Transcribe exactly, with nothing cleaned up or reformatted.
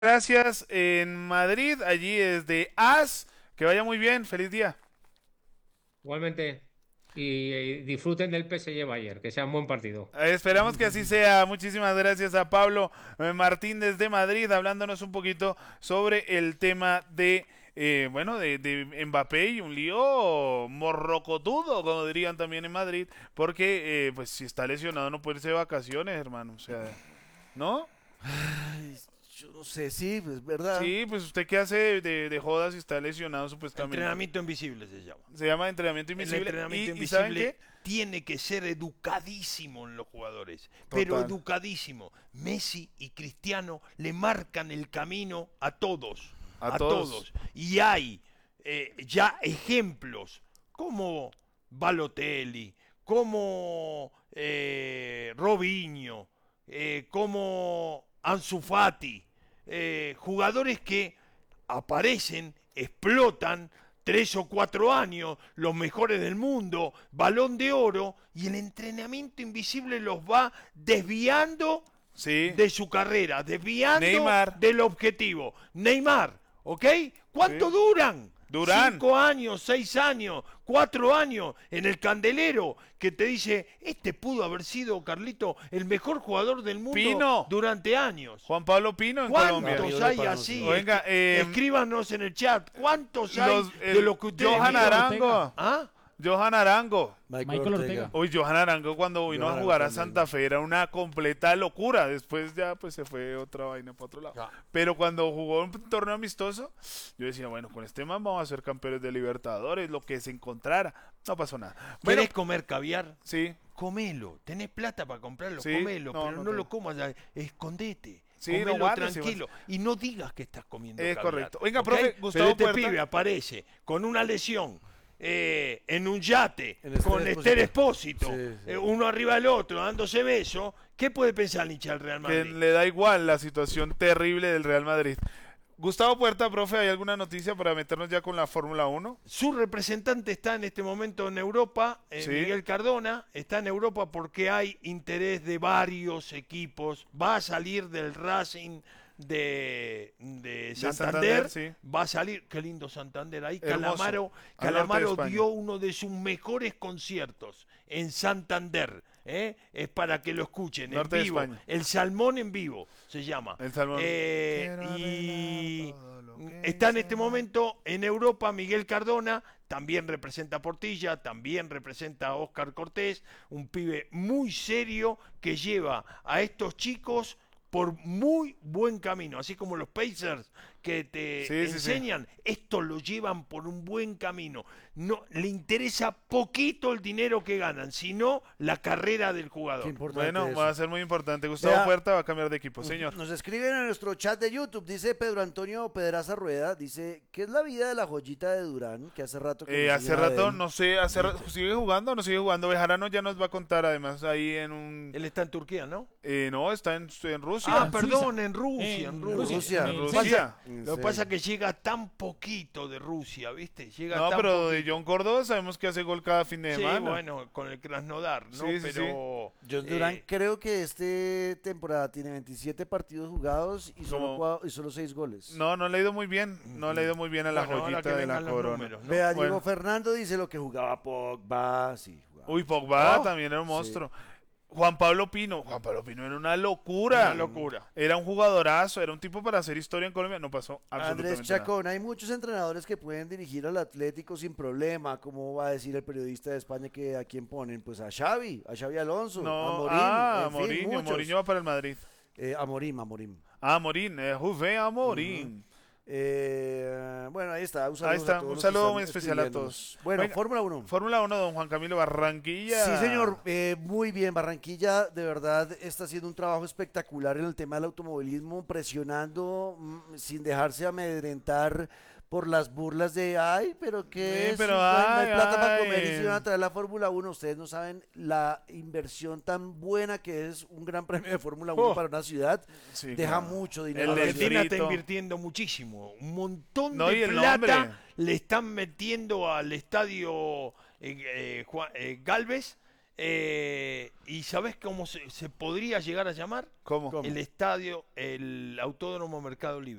Gracias en Madrid, allí es de As. Que vaya muy bien, feliz día. Igualmente, y, eh, disfruten del P S G Bayern, que sea un buen partido. Eh, esperamos que así sea. Muchísimas gracias a Pablo eh, Martín desde Madrid, hablándonos un poquito sobre el tema de, eh, bueno, de, de Mbappé y un lío morrocotudo, como dirían también en Madrid, porque, eh, pues, si está lesionado no puede irse de vacaciones, hermano. O sea, ¿no? Ay, yo no sé, sí, es verdad. Sí, pues usted qué hace de, de, de joda si está lesionado supuestamente. Entrenamiento invisible se llama. Se llama entrenamiento El invisible. entrenamiento Y, y ¿saben invisible qué? tiene que ser educadísimo en los jugadores, pero Total. educadísimo. Messi y Cristiano le marcan el camino a todos, A a todos. todos. Y hay eh, ya ejemplos como Balotelli, como eh, Robinho, eh, como Ansu Fati, eh, jugadores que aparecen, explotan, tres o cuatro años, los mejores del mundo, balón de oro, y el entrenamiento invisible los va desviando Sí. de su carrera, desviando Neymar. del objetivo. Neymar, ¿ok? ¿Cuánto Sí. duran? Durán. Cinco años, seis años, cuatro años en el candelero que te dice, este pudo haber sido, Carlito, el mejor jugador del mundo Pino. durante años. Juan Pablo Pino en Colombia. ¿Cuántos hay así? Oiga, eh, Escríbanos en el chat. ¿Cuántos hay los, el, de los que ustedes Johan miran? Arango. ¿Ah? Johan Arango. Michael, Michael Ortega. Ortega. Uy, Johan Arango cuando vino Johan a jugar a Arango Santa también. Fe era una completa locura. Después ya pues se fue otra vaina para otro lado. Ya. Pero cuando jugó un torneo amistoso, yo decía, bueno, con este man vamos a ser campeones de Libertadores, lo que se encontrara. No pasó nada. Bueno, ¿Querés comer caviar? sí, Comelo. Tenés plata para comprarlo, Sí, comelo. no, pero no no, tengo. lo comas, ya, escondete. Sí, no Comelo guardes, tranquilo. Y no digas que estás comiendo Es caviar. correcto. Oiga, ¿ok? profe, Gustavo Pero este Puerta. pibe aparece con una lesión. eh, en un yate En Esther con Esther Expósito. Expósito, Sí, sí. eh, uno arriba del otro, dándose besos, ¿qué puede pensar el hincha del Real Que Madrid? le da igual la situación terrible del Real Madrid. Gustavo Puerta, profe, ¿hay alguna noticia para meternos ya con la Fórmula uno? Su representante está en este momento en Europa, eh, Sí. Miguel Cardona, está en Europa porque hay interés de varios equipos. Va a salir del Racing de, de Santander, Santander, sí. va a salir, qué lindo Santander, ahí Hermoso. Calamaro, Al norte de Calamaro España. dio uno de sus mejores conciertos en Santander. ¿eh? Es para que lo escuchen Norte en de vivo. España. El Salmón en vivo se llama. El Salmón. Eh, Quiero y arreglar todo lo que está en se este va. momento en Europa Miguel Cardona, también representa a Portilla, también representa a Óscar Cortés, un pibe muy serio que lleva a estos chicos por muy buen camino, así como los Pacers que te Sí, sí, sí. enseñan, esto lo llevan por un buen camino. No le interesa poquito el dinero que ganan, sino la carrera del Qué jugador. importante Bueno, eso. va a ser muy importante. Gustavo Vea, Puerta va a cambiar de equipo, señor. Nos escriben en nuestro chat de YouTube, dice Pedro Antonio Pedraza Rueda, dice, ¿qué es la vida de la joyita de Durán? Que hace rato que Eh, no hace sé nada de rato, él. no sé, hace rato, ¿sigue jugando o no sigue jugando? Bejarano ya nos va a contar además ahí en un... Él está en Turquía, ¿no? Eh, no, está en, en Rusia. Ah, en perdón, Suiza. en Rusia, en En Rusia. Rusia. en el Rusia. Celta. En Lo que serio. pasa es que llega tan poquito de Rusia, ¿viste? Llega No, tan pero de poquito. John Córdoba sabemos que hace gol cada fin de Sí, semana. bueno, con el Krasnodar, ¿no? Sí, sí, pero John Durán eh, creo que esta temporada tiene veintisiete partidos jugados y solo, Como- cua- y solo seis goles. No, no le ha ido muy bien. No le ha ido muy bien a la bueno, ahora joyita que de la vengan los corona. números, ¿no? Vea, Diego Bueno. Fernando dice lo que jugaba Pogba, sí. Jugaba. Uy, Pogba Oh, también era un monstruo. Juan Pablo Pino. Juan Pablo Pino era una locura. Una locura. Era un jugadorazo, era un tipo para hacer historia en Colombia. No pasó Andrés absolutamente Chacón, hay muchos entrenadores que pueden dirigir al Atlético sin problema, como va a decir el periodista de España que a quién ponen, pues a Xavi, a Xavi Alonso, nada. a No, Morín, ah, en fin, Mourinho. muchos. Mourinho va para el Madrid. Eh, a Morín, a Morín. Ah, Morín. Eh, Juve a Morín. Eh, bueno, ahí está, un saludo Ahí está, a todos un los que saludo están muy especial a escribiéndonos. todos. Bueno, Venga, Fórmula uno. Fórmula uno, don Juan Camilo Barranquilla. Sí, señor, eh, muy bien. Barranquilla de verdad está haciendo un trabajo espectacular en el tema del automovilismo, presionando mm, sin dejarse amedrentar por las burlas de, ay, pero qué Sí, es, pero no hay, no hay ay, plata para ay. comer y si van a traer la Fórmula uno. Ustedes no saben la inversión tan buena que es un gran premio de Fórmula uno Oh. para una ciudad. Sí, Deja claro. mucho dinero. El a la del ciudad. Argentina está frito. invirtiendo muchísimo, un montón No, y de el plata nombre. le están metiendo al estadio eh, eh, Juan- eh, Galvez. Eh, ¿Y sabés cómo se, se podría llegar a llamar? ¿Cómo? ¿Cómo? El estadio, el Autódromo Mercado Libre.